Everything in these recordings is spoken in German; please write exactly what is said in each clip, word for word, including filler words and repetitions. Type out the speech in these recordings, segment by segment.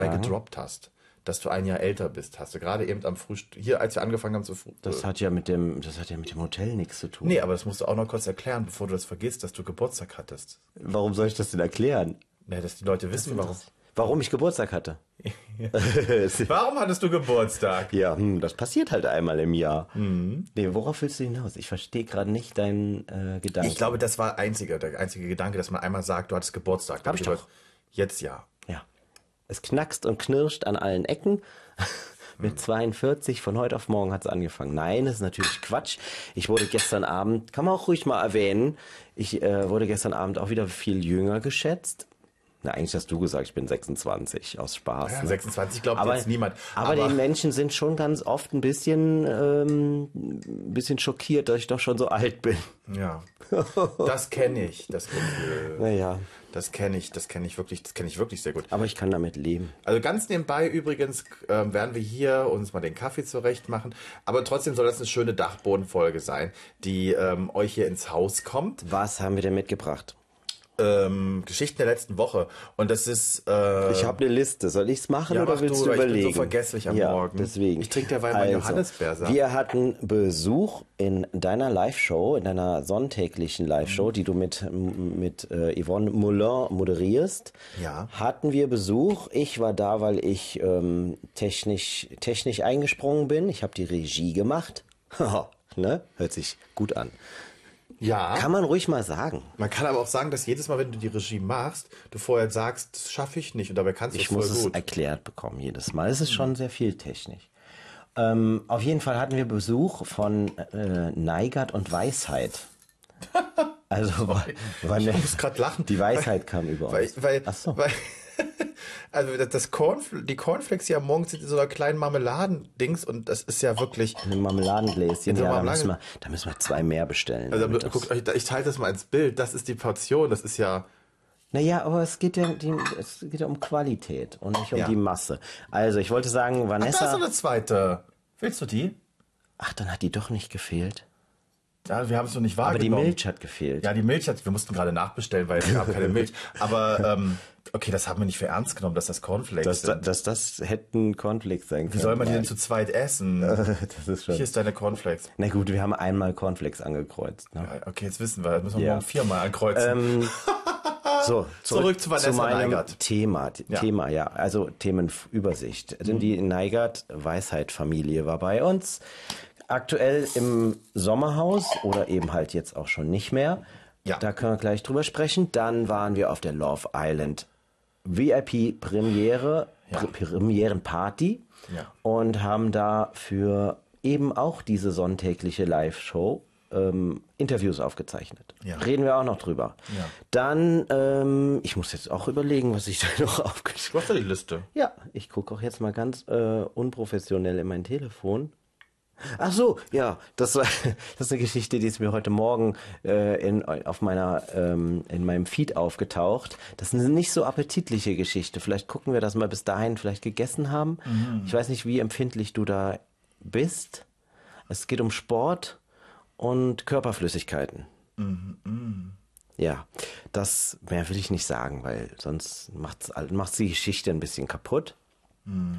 gedroppt hast, dass du ein Jahr älter bist, hast du gerade eben am Frühstück, hier, als wir angefangen haben zu frühstücken. Das hat ja mit dem, das hat ja mit dem Hotel nichts zu tun. Nee, aber das musst du auch noch kurz erklären, bevor du das vergisst, dass du Geburtstag hattest. Warum soll ich das denn erklären? Ja, dass die Leute wissen, warum. Warum ich Geburtstag hatte. Warum hattest du Geburtstag? Ja, hm, das passiert halt einmal im Jahr. Mhm. Nee, worauf willst du hinaus? Ich verstehe gerade nicht deinen äh, Gedanken. Ich glaube, das war einzige, der einzige Gedanke, dass man einmal sagt, du hattest Geburtstag. Hab ich doch. Jetzt ja. Ja. Es knackst und knirscht an allen Ecken. Mit zweiundvierzig, von heute auf morgen hat es angefangen. Nein, das ist natürlich Quatsch. Ich wurde gestern Abend, kann man auch ruhig mal erwähnen, ich äh, wurde gestern Abend auch wieder viel jünger geschätzt. Na, eigentlich hast du gesagt, ich bin sechsundzwanzig, aus Spaß. Ja, ne? sechsundzwanzig glaubt aber, jetzt niemand. Aber, aber die Menschen sind schon ganz oft ein bisschen, ähm, ein bisschen schockiert, dass ich doch schon so alt bin. Ja, das kenne ich, das Gefühl. Naja. Das kenne ich, das kenne ich wirklich, das kenne ich wirklich sehr gut. Aber ich kann damit leben. Also ganz nebenbei übrigens ähm, werden wir hier uns mal den Kaffee zurecht machen. Aber trotzdem soll das eine schöne Dachbodenfolge sein, die ähm, euch hier ins Haus kommt. Was haben wir denn mitgebracht? Ähm, Geschichten der letzten Woche. Und das ist... Äh, ich habe eine Liste. Soll ich es machen ja, oder mach willst du, du überlegen? Ich bin so vergesslich am ja, Morgen. Deswegen. Ich trinke derweil meinen also, Johannisbeersaft. Wir hatten Besuch in deiner Live-Show, in deiner sonntäglichen Live-Show, mhm. die du mit, mit äh, Yvonne Moulin moderierst. Ja. Hatten wir Besuch. Ich war da, weil ich ähm, technisch, technisch eingesprungen bin. Ich habe die Regie gemacht. Ne? Hört sich gut an. Ja. Kann man ruhig mal sagen. Man kann aber auch sagen, dass jedes Mal, wenn du die Regie machst, du vorher sagst, das schaffe ich nicht und dabei kannst du es voll gut. Ich muss es erklärt bekommen jedes Mal. Es ist schon sehr viel Technik. Ähm, auf jeden Fall hatten wir Besuch von äh, Neigert und Weisheit. Also war, war ich ne, muss gerade lachen. Die Weisheit kam über weil, uns. Weil, Ach so. weil, also das Cornfl- die Cornflakes hier am Morgen sind in so einer kleinen Marmeladendings und das ist ja wirklich... Ein Marmeladengläschen, so ja, da Marmelade- müssen, wir, da müssen wir zwei mehr bestellen. Also damit guckt das- euch, ich teile das mal ins Bild, das ist die Portion, das ist ja... Naja, aber es geht ja, die, es geht ja um Qualität und nicht um Ja. die Masse. Also ich wollte sagen, Ach, da ist Vanessa... noch eine zweite. Willst du die? Ach, dann hat die doch nicht gefehlt. Ja, wir haben es noch nicht Aber wahrgenommen. die Milch hat gefehlt. Ja, die Milch hat, wir mussten gerade nachbestellen, weil es gab keine Milch. Aber ähm, okay, das haben wir nicht für ernst genommen, dass das Cornflakes Dass, sind. dass das hätten Cornflakes sein können. Wie soll man die denn zu zweit essen? Das ist schon... Hier ist deine Cornflakes. Na gut, wir haben einmal Cornflakes angekreuzt. Ne? Ja, okay, jetzt wissen wir, das müssen wir Ja. morgen viermal ankreuzen. Ähm, so, zurück, Zurück zu Vanessa zu meinem Neigert. Thema. Ja. Thema, ja. Also Themenübersicht. Denn die Neigert-Weisheit-Familie war bei uns. Aktuell im Sommerhaus oder eben halt jetzt auch schon nicht mehr. Ja. Da können wir gleich drüber sprechen. Dann waren wir auf der Love Island V I P-Premiere, Ja. Pr- Premierenparty Ja. und haben da für eben auch diese sonntägliche Live-Show ähm, Interviews aufgezeichnet. Ja. Reden wir auch noch drüber. Ja. Dann, ähm, ich muss jetzt auch überlegen, was ich da noch aufgeschrieben Du hast ja die Liste. Ja, ich gucke auch jetzt mal ganz äh, unprofessionell in mein Telefon. Ach so, ja, das, war, das ist eine Geschichte, die ist mir heute Morgen äh, in, auf meiner, ähm, in meinem Feed aufgetaucht. Das ist eine nicht so appetitliche Geschichte. Vielleicht gucken wir das mal bis dahin vielleicht gegessen haben. Mhm. Ich weiß nicht, wie empfindlich du da bist. Es geht um Sport und Körperflüssigkeiten. Mhm, mh. Ja, das mehr will ich nicht sagen, weil sonst macht's, macht's die Geschichte ein bisschen kaputt. Mhm.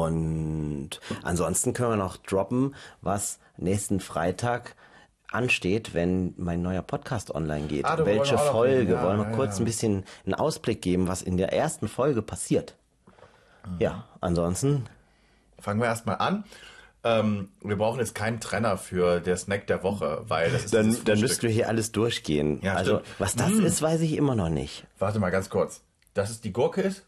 Und ansonsten können wir noch droppen, was nächsten Freitag ansteht, wenn mein neuer Podcast online geht. Ah, du Welche wollen wir auch noch Folge? reden. Ja, wollen wir ja, kurz ja. ein bisschen einen Ausblick geben, was in der ersten Folge passiert. Mhm. Ja, ansonsten... Fangen wir erstmal an. Ähm, wir brauchen jetzt keinen Trenner für der Snack der Woche, weil das ist Dann, dieses dann Frühstück. müssten wir hier alles durchgehen. Ja, also, stimmt. was das Mm. ist, weiß ich immer noch nicht. Warte mal ganz kurz. Dass es die Gurke ist?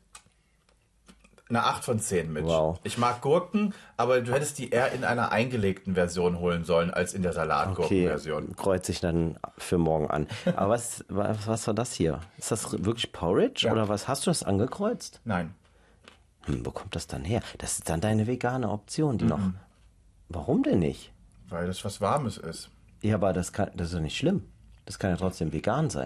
Eine acht von zehn, Mitch. Wow. Ich mag Gurken, aber du hättest die eher in einer eingelegten Version holen sollen, als in der Okay, Salatgurkenversion. kreuze ich dann für morgen an. Aber was, was, was war das hier? Ist das wirklich Porridge Ja. oder was? Hast du das angekreuzt? Nein. Hm, wo kommt das dann her? Das ist dann deine vegane Option, die noch... Warum denn nicht? Weil das was Warmes ist. Ja, aber das, kann, das ist doch nicht schlimm. Das kann ja trotzdem vegan sein.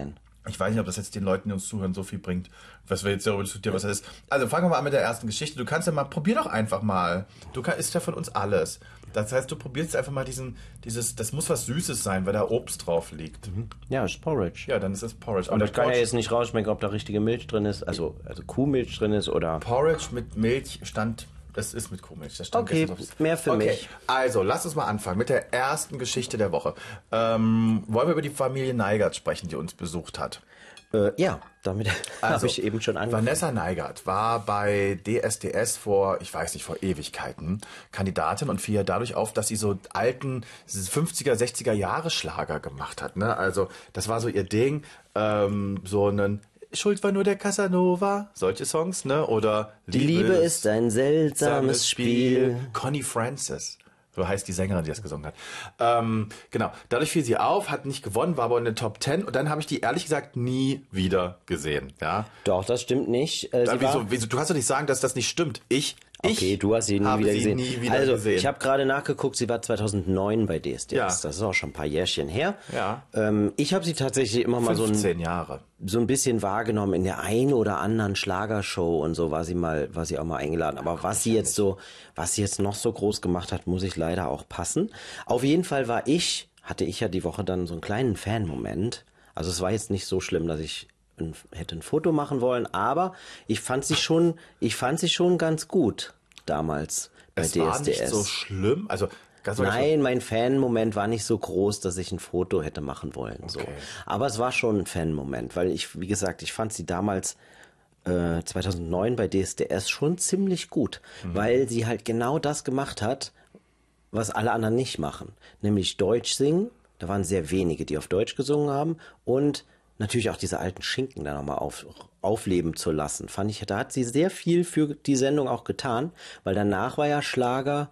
Ich weiß nicht, ob das jetzt den Leuten, die uns zuhören, so viel bringt, was wir jetzt darüber diskutieren, was das ist. Also fangen wir mal an mit der ersten Geschichte. Du kannst ja mal, probier doch einfach mal. Du kannst, ist ja von uns alles. Das heißt, du probierst einfach mal diesen, dieses, das muss was Süßes sein, weil da Obst drauf liegt. Mhm. Ja, ist Porridge. Ja, dann ist das Porridge. Aber ich kann ja jetzt nicht rausschmecken, ob da richtige Milch drin ist, also, also Kuhmilch drin ist oder... Porridge mit Milch stand... Das ist mit Kuhmilch. Das stand okay, mehr für okay. mich. Also, lass uns mal anfangen mit der ersten Geschichte der Woche. Ähm, wollen wir über die Familie Neigert sprechen, die uns besucht hat? Äh, ja, damit also, habe ich eben schon angefangen. Vanessa Neigert war bei D S D S vor, ich weiß nicht, vor Ewigkeiten Kandidatin und fiel ja dadurch auf, dass sie so alten fünfziger, sechziger Jahre Schlager gemacht hat. Ne? Also, das war so ihr Ding. Ähm, so einen... Schuld war nur der Casanova, solche Songs, ne? Oder Die Liebe, Liebe ist ein seltsames Spiel. Spiel. Connie Francis, so heißt die Sängerin, die das gesungen hat. Ähm, genau, dadurch fiel sie auf, hat nicht gewonnen, war aber in den Top Ten und dann habe ich die ehrlich gesagt nie wieder gesehen. Ja? Doch, das stimmt nicht. Äh, da, wieso, wieso, du kannst doch nicht sagen, dass das nicht stimmt. Ich Okay, ich du hast sie nie wieder sie gesehen. Nie wieder also, gesehen. ich habe gerade nachgeguckt, sie war zweitausendneun bei D S D S. Ja. Das ist auch schon ein paar Jährchen her. Ja. Ähm, ich habe sie tatsächlich immer mal so fünfzehn ein, Jahre. so ein bisschen wahrgenommen. In der einen oder anderen Schlagershow und so war sie mal, war sie auch mal eingeladen. Aber was sie jetzt so, was sie jetzt noch so groß gemacht hat, muss ich leider auch passen. Auf jeden Fall war ich, hatte ich ja die Woche dann so einen kleinen Fan-Moment. Also es war jetzt nicht so schlimm, dass ich ein, hätte ein Foto machen wollen, aber ich fand sie schon, ich fand sie schon ganz gut damals bei es D S D S. War nicht so schlimm, also ganz Nein, mein Fan-Moment war nicht so groß, dass ich ein Foto hätte machen wollen. Okay. So. Aber es war schon ein Fan-Moment, weil ich, wie gesagt, ich fand sie damals äh, zweitausendneun bei D S D S schon ziemlich gut, mhm. weil sie halt genau das gemacht hat, was alle anderen nicht machen, nämlich Deutsch singen. Da waren sehr wenige, die auf Deutsch gesungen haben und natürlich auch diese alten Schinken da nochmal auf, aufleben zu lassen. Fand ich, da hat sie sehr viel für die Sendung auch getan, weil danach war ja Schlager,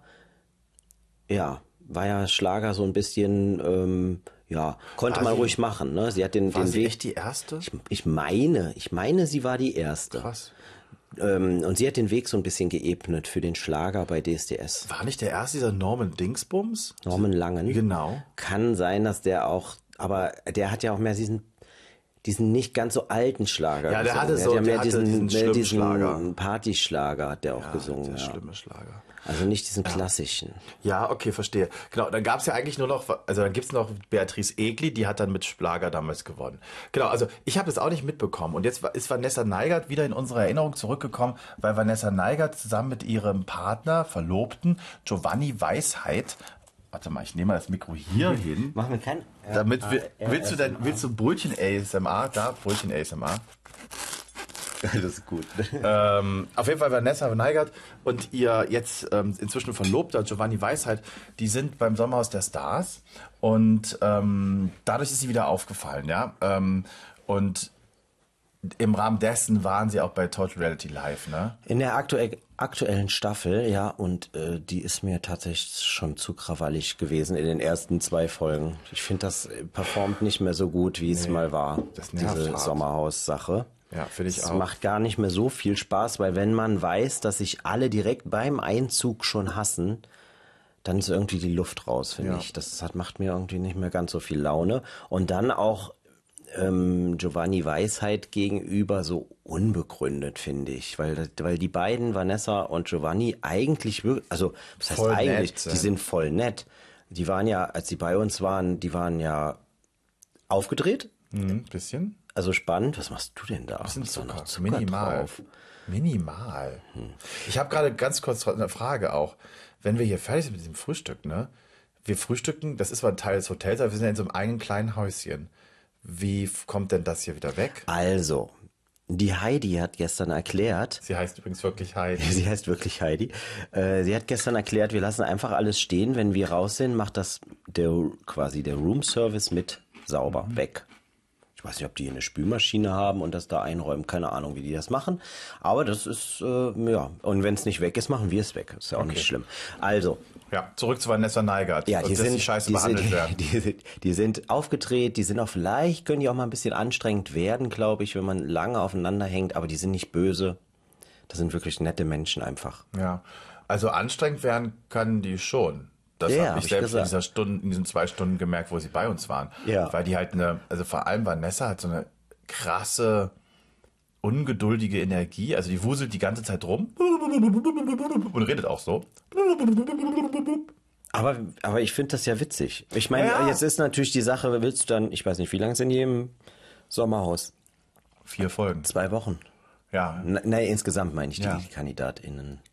ja, war ja Schlager so ein bisschen, ähm, ja, konnte war man sie, ruhig machen, ne? Sie hat den, war den sie Weg. Echt die erste? Ich, ich meine, ich meine, sie war die erste. Krass. Ähm, und sie hat den Weg so ein bisschen geebnet für den Schlager bei D S D S. War nicht der erste dieser Norman Dingsbums? Norman Langen. Genau. Kann sein, dass der auch, aber der hat ja auch mehr diesen diesen nicht ganz so alten Schlager ja, der gesungen. hatte so, der hat ja mehr hatte diesen, diesen, mehr diesen Schlager. Partyschlager hat der auch ja, gesungen. Der ja. schlimme Schlager. Also nicht diesen ja. klassischen. Ja, okay, verstehe. Genau, dann gab es ja eigentlich nur noch, also dann gibt's noch Beatrice Egli, die hat dann mit Schlager damals gewonnen. Genau, also ich habe das auch nicht mitbekommen. Und jetzt ist Vanessa Neigert wieder in unsere Erinnerung zurückgekommen, weil Vanessa Neigert zusammen mit ihrem Partner, Verlobten, Giovanni Weisheit, warte mal, ich nehme mal das Mikro hier hin. Machen wir kein... Damit äh, äh, willst du denn, willst du Brötchen A S M R? Da, Brötchen A S M R. Das ist gut. ähm, auf jeden Fall Vanessa Neigert und ihr jetzt ähm, inzwischen Verlobter Giovanni Weisheit, die sind beim Sommerhaus der Stars und ähm, dadurch ist sie wieder aufgefallen, ja. Ähm, und im Rahmen dessen waren sie auch bei Total Reality Live, ne? In der aktuell, aktuellen Staffel, ja, und äh, die ist mir tatsächlich schon zu krawallig gewesen in den ersten zwei Folgen. Ich finde, das performt nicht mehr so gut, wie es nee, mal war, diese Sommerhaus-Sache. Ja, finde ich es auch. Es macht gar nicht mehr so viel Spaß, weil wenn man weiß, dass sich alle direkt beim Einzug schon hassen, dann ist irgendwie die Luft raus, finde ja. ich. Das hat, macht mir irgendwie nicht mehr ganz so viel Laune. Und dann auch ähm, Giovanni Weisheit gegenüber so unbegründet, finde ich. Weil, weil die beiden, Vanessa und Giovanni, eigentlich wirklich, also was heißt voll eigentlich, nett, die sind voll nett. Die waren ja, als sie bei uns waren, die waren ja aufgedreht. Mhm, bisschen. Also spannend. Was machst du denn da? Bisschen Zucker. Noch Zucker Minimal. Drauf? Minimal. Hm. Ich habe gerade ganz kurz eine Frage auch. Wenn wir hier fertig sind mit diesem Frühstück, ne? Wir frühstücken, das ist zwar ein Teil des Hotels, aber wir sind ja in so einem eigenen kleinen Häuschen. Wie kommt denn das hier wieder weg? Also, die Heidi hat gestern erklärt. Sie heißt übrigens wirklich Heidi. Sie heißt wirklich Heidi. Äh, sie hat gestern erklärt, wir lassen einfach alles stehen. Wenn wir raus sind, macht das der quasi der Roomservice mit sauber mhm. weg. Ich weiß nicht, ob die eine Spülmaschine haben und das da einräumen. Keine Ahnung, wie die das machen. Aber das ist, äh, ja. Und wenn es nicht weg ist, machen wir es weg. Ist ja auch okay. nicht schlimm. Also. Ja, zurück zu Vanessa Neigert. Ja, die und sind, die Scheiße die, behandelt sind, werden. Die, die, die sind aufgedreht, die sind auch vielleicht, können die auch mal ein bisschen anstrengend werden, glaube ich, wenn man lange aufeinander hängt. Aber die sind nicht böse. Das sind wirklich nette Menschen einfach. Ja, also anstrengend werden können die schon. Das ja, habe hab ich ich selbst gesagt. in dieser Stunde, in diesen zwei Stunden gemerkt, wo sie bei uns waren. Ja. Weil die halt eine, also vor allem Vanessa hat so eine krasse, ungeduldige Energie. Also die wuselt die ganze Zeit rum und redet auch so. Aber, aber ich finde das ja witzig. Ich meine, Ja, ja. jetzt ist natürlich die Sache, willst du dann, ich weiß nicht, wie lange sind die im Sommerhaus? Vier Folgen. Zwei Wochen. Ja. N- Nein, insgesamt meine ich die Ja. KandidatInnen.